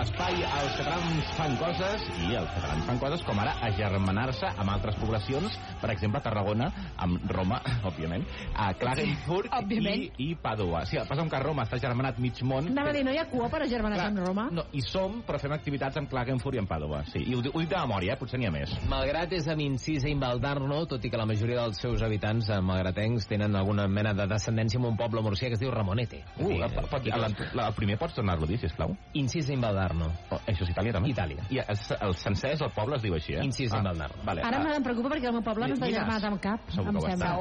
l'espai Els catalans fan coses, i els catalans fan coses com ara agermanar-se amb altres poblacions, per exemple, Tarragona, amb Roma, òbviament, a Klagenfurt i Pàdua. Sí, el passa que Roma està germanat mig món. Anava a dir, no hi ha cua per agermanar-se amb Roma? No, hi som, però fem activitats amb Klagenfurt i amb Pàdua. Sí, i ho dic de memòria, potser n'hi ha més. Malgrat és amb incís a Invaldarno, tot i que la majoria dels seus habitants malgratencs tenen alguna mena de descendència amb un poble murcià que es diu Ramonete. El primer pots tornar-lo a dir, sisplau? Incís a Invaldarno. Això és Itàlia, també? Itàlia. I el sencer, el poble, es diu així, Incís a Invaldarno. Ara em preocupa perquè el meu poble no està germanat amb cap, em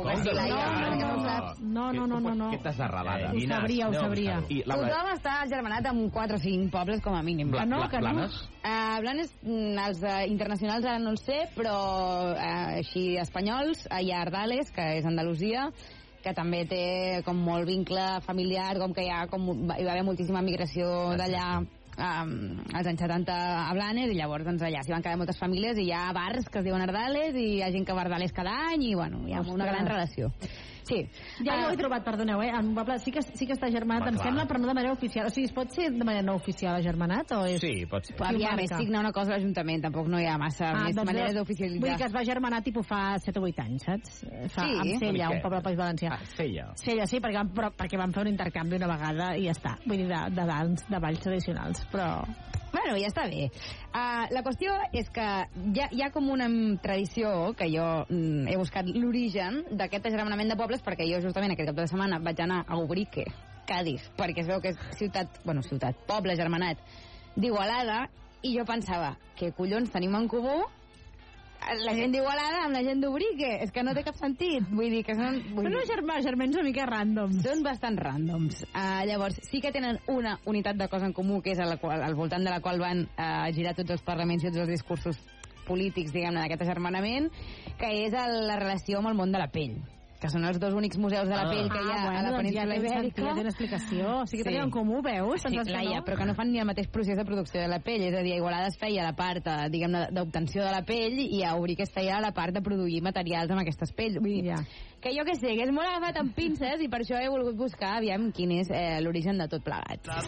sembla. No. Què t'has arrelada? Ho sabria. Tothom està germanat amb 4 o 5 pobles, com a mínim. Blanes? Blanes, els internacionals ara no el sé, però així espanyols, hi ha Ardales, que és Andalusia, que també té com molt vincle familiar, com que hi va haver moltíssima migració d'allà als anys 70 a Blanes, i llavors doncs, allà s'hi van quedar moltes famílies i hi ha bars que es diuen Ardales i hi ha gent que va a Ardales cada any i bueno, hi ha una gran relació. Sí. Ja ho he trobat, perdoneu, en un poble sí que està germanat, em sembla, però no de manera oficial. O sigui, es pot ser de manera no oficial germanat? O és... Sí, pot ser. Aviam, és signar una cosa a l'Ajuntament, tampoc no hi ha massa més maneres d'oficialitzar. Vull dir que es va germanar tipus fa 7 o 8 anys, saps? Amb Sella, un poble del País Valencià. Sella, sí, perquè van fer un intercanvi una vegada i ja està. Vull dir, de balls tradicionals, però... Bueno, ja està bé. La qüestió és que hi ha com una tradició que jo he buscat l'origen d'aquest agermanament de pobles, perquè jo justament aquest cap de setmana vaig anar a Ubrique, Cádiz, perquè es veu que és poble germanat d'Igualada, i jo pensava, què collons tenim en comú la gent d'Igualada amb la gent d'Ubrique? És que no té cap sentit. Vull dir que són... germans una mica ràndoms. Són bastant ràndoms. Llavors, sí que tenen una unitat de cosa en comú, que és al voltant de la qual van girar tots els parlaments i tots els discursos polítics, diguem-ne, d'aquest agermanament, que és la relació amb el món de la pell, que són els 2 únics museus de la pell que hi ha a la península Ibèrica. Ja té una explicació. O sigui que tenen en comú, veus? Sí, Laia, però que no fan ni el mateix procés de producció de la pell. És a dir, a Igualada es feia la part, diguem-ne, d'obtenció de la pell, i a Ubrique es feia la part de produir materials amb aquestes pells. Vull dir, que jo què sé, que és molt agafat amb pinces, i per això he volgut buscar, aviam, quin és l'origen de tot plegat.